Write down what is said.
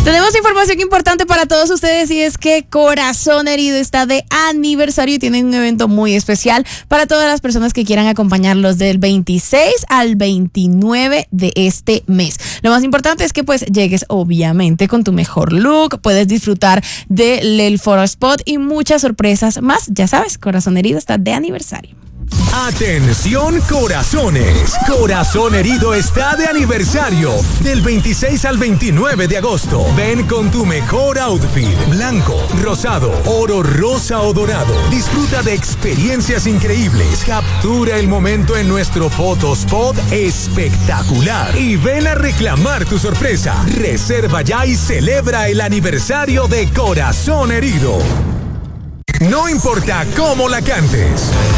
Tenemos información importante para todos ustedes y es que Corazón Herido está de aniversario y tienen un evento muy especial para todas las personas que quieran acompañarlos del 26 al 29 de este mes. Lo más importante es que pues llegues obviamente con tu mejor look, puedes disfrutar del photo spot y muchas sorpresas más. Ya sabes, Corazón Herido está de aniversario. Atención corazones, Corazón Herido está de aniversario del 26 al 29 de agosto. Ven con tu mejor outfit, blanco, rosado, oro, rosa o dorado. Disfruta de experiencias increíbles. Captura el momento en nuestro photospot espectacular y ven a reclamar tu sorpresa. Reserva ya y celebra el aniversario de Corazón Herido. No importa cómo la cantes,